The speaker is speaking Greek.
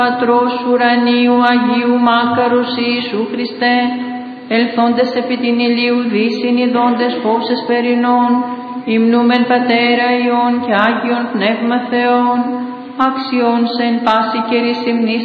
Πατρός ουρανίου Αγίου Μάκαρος Ιησού Χριστέ, ελθόντες επί την ηλίου δύσιν ειδώντες φώσες περινών, υμνούμεν Πατέρα Υιόν και Άγιον Πνεύμα Θεόν, αξιών σε εν πάση καιρή